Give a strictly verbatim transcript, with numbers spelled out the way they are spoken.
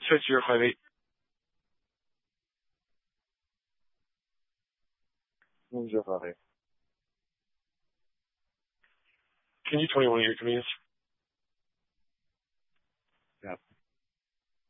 Search zero five eight. zero five eight. Can you tell me one of your convenience?